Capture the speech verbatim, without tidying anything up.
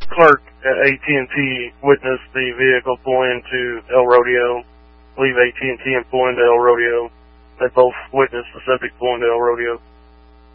clerk at A T and T witnessed the vehicle pull into El Rodeo, leave A T and T and pull into El Rodeo. They both witnessed the subject pull into El Rodeo.